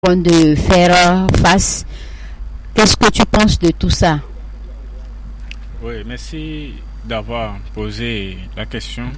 de faire face. Qu'est-ce que tu penses de tout ça? Oui, merci d'avoir posé la question.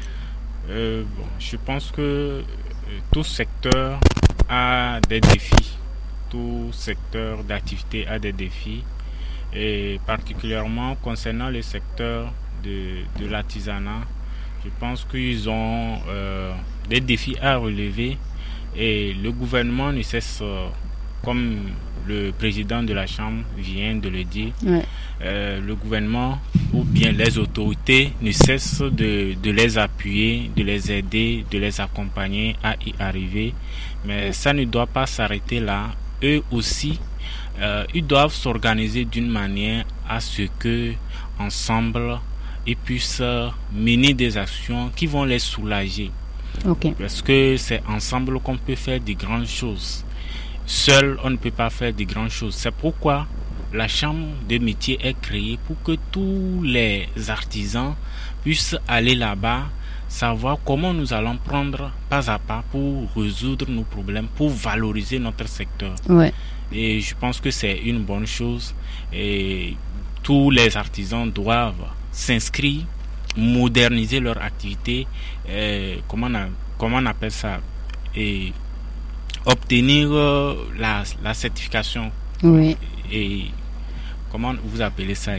Je pense que tout secteur a des défis. Tout secteur d'activité a des défis. Et particulièrement concernant le secteur de l'artisanat, je pense qu'ils ont des défis à relever. Et le gouvernement ne cesse, comme le président de la Chambre vient de le dire, le gouvernement ou bien les autorités ne cessent de les appuyer, de les aider, de les accompagner à y arriver. Mais ça ne doit pas s'arrêter là. Eux aussi, ils doivent s'organiser d'une manière à ce que, ensemble, ils puissent mener des actions qui vont les soulager. Okay. Parce que c'est ensemble qu'on peut faire de grandes choses. Seul, on ne peut pas faire de grandes choses. C'est pourquoi la chambre de métier est créée pour que tous les artisans puissent aller là-bas, savoir comment nous allons prendre pas à pas pour résoudre nos problèmes, pour valoriser notre secteur. Ouais. Et je pense que c'est une bonne chose. Et tous les artisans doivent s'inscrire, moderniser leur activité, comment on appelle ça, et obtenir la certification. Oui. Et comment vous appelez ça,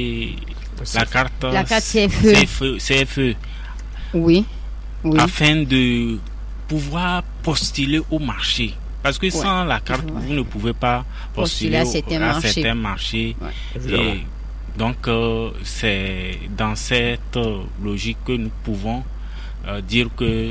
la carte CFE. Oui. Afin de pouvoir postuler au marché. Parce que sans la carte, vous ne pouvez pas postuler à certains marchés. Et donc, c'est dans cette logique que nous pouvons dire que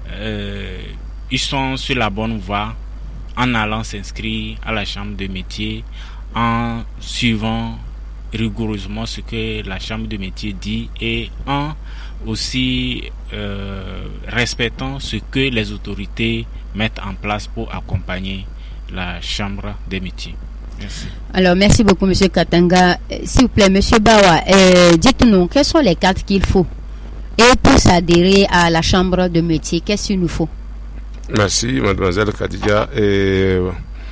ils sont sur la bonne voie en allant s'inscrire à la chambre de métier, en suivant rigoureusement ce que la chambre de métier dit et en aussi respectant ce que les autorités mettent en place pour accompagner la chambre des métiers. Merci. Alors, merci beaucoup, M. Katanga. S'il vous plaît, M. Bawa, dites-nous, quelles sont les cartes qu'il faut? Et pour s'adhérer à la chambre de métier, qu'est-ce qu'il nous faut? Merci, mademoiselle Khadija. Et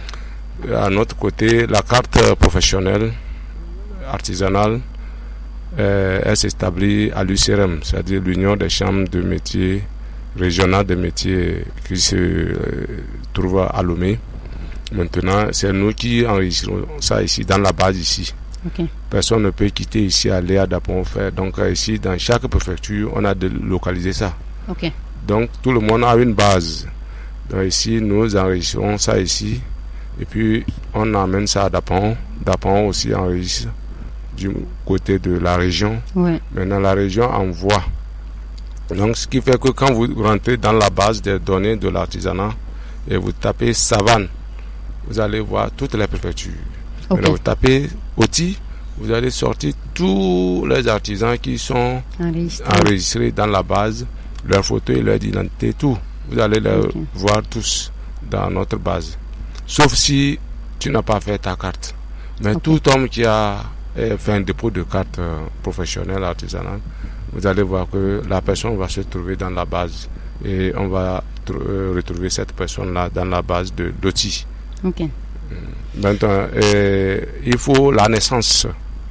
à notre côté, la carte professionnelle, artisanale, elle s'établit à l'UCRM, c'est-à-dire l'Union des chambres de métiers régionales de métiers qui se trouve à Lomé. Maintenant, c'est nous qui enregistrons ça ici, dans la base ici. Okay. Personne ne peut quitter ici, aller à Dapon faire. Donc ici, dans chaque préfecture, on a localisé ça. Okay. Donc tout le monde a une base. Donc ici, nous enregistrons ça ici. Et puis, on amène ça à Dapon. Dapon aussi enregistre du côté de la région. Ouais. Maintenant, la région envoie. Donc, ce qui fait que quand vous rentrez dans la base des données de l'artisanat et vous tapez savane, vous allez voir toutes les préfectures. Okay. Maintenant, vous tapez outil, vous allez sortir tous les artisans qui sont enregistrés dans la base, leurs photos et leur identité, tout. Vous allez les voir tous dans notre base. Sauf si tu n'as pas fait ta carte. Mais tout homme qui a fait un dépôt de carte professionnelle artisanale, vous allez voir que la personne va se trouver dans la base. Et on va retrouver cette personne-là dans la base d'outils. Okay. Maintenant, il faut la naissance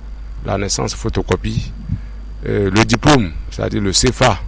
photocopie, le diplôme, c'est-à-dire le CFA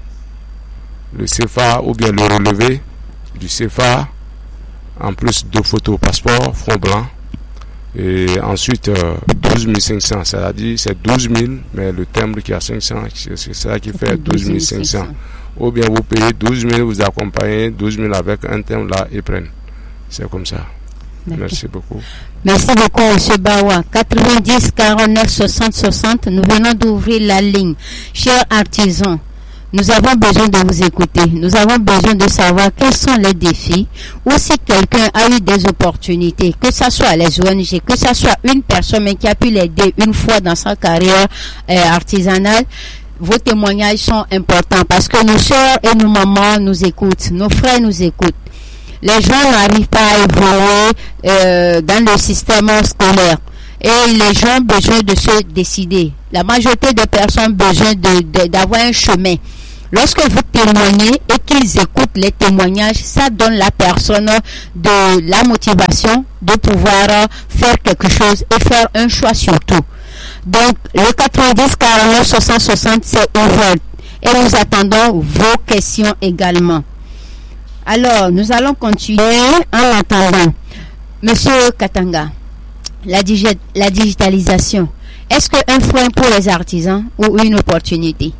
ou bien le relevé du CFA, en plus de photos passeport, front blanc, et ensuite 12 500, c'est-à-dire c'est 12 000, mais le timbre qui a 500, c'est ça qui fait 12 500. Ou bien vous payez 12 000, vous accompagnez 12 000 avec un timbre là et prennent. C'est comme ça. D'accord. Merci beaucoup. Merci beaucoup, M. Bawa. 90 49 60 60. Nous venons d'ouvrir la ligne. Chers artisans, nous avons besoin de vous écouter. Nous avons besoin de savoir quels sont les défis ou si quelqu'un a eu des opportunités, que ce soit les ONG, que ce soit une personne qui a pu l'aider une fois dans sa carrière artisanale. Vos témoignages sont importants parce que nos soeurs et nos mamans nous écoutent, nos frères nous écoutent. Les gens n'arrivent pas à évoluer dans le système scolaire. Et les gens ont besoin de se décider. La majorité des personnes ont besoin d'avoir un chemin. Lorsque vous témoignez et qu'ils écoutent les témoignages, ça donne la personne de la motivation de pouvoir faire quelque chose et faire un choix surtout. Donc, le 90 49 60 60, c'est ouvert. Et nous attendons vos questions également. Alors, nous allons continuer en attendant. Monsieur Katanga, la digitalisation, est-ce qu'un frein pour les artisans ou une opportunité?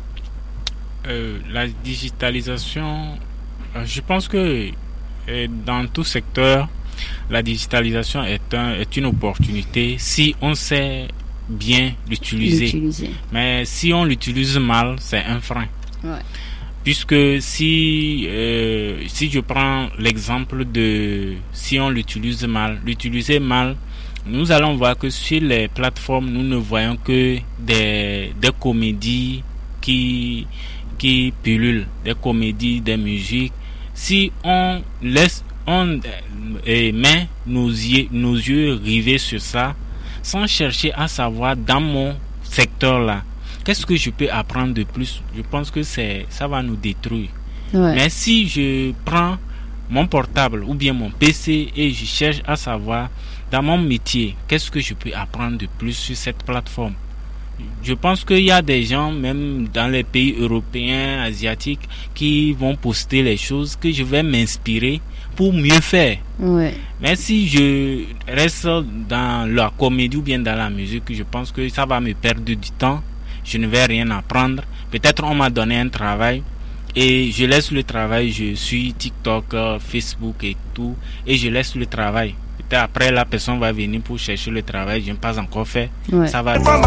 La digitalisation, je pense que dans tout secteur, la digitalisation est une opportunité si on sait bien l'utiliser. Mais si on l'utilise mal, c'est un frein. Ouais. Puisque si je prends l'exemple de si on l'utiliser mal, nous allons voir que sur les plateformes, nous ne voyons que des comédies qui pullulent, des comédies, des musiques. Si on met nos yeux rivés sur ça, sans chercher à savoir dans mon secteur là, qu'est-ce que je peux apprendre de plus, je pense que ça va nous détruire. Ouais. Mais si je prends mon portable ou bien mon PC et je cherche à savoir dans mon métier, qu'est-ce que je peux apprendre de plus sur cette plateforme. Je pense qu'il y a des gens, même dans les pays européens, asiatiques, qui vont poster les choses que je vais m'inspirer pour mieux faire. Ouais. Mais si je reste dans la comédie ou bien dans la musique, je pense que ça va me perdre du temps. Je ne vais rien apprendre. Peut-être on m'a donné un travail et je laisse le travail. Je suis TikTok, Facebook et tout, et je laisse le travail. Peut-être après la personne va venir pour chercher le travail. Je n'ai pas encore fait. Ouais. Ça va.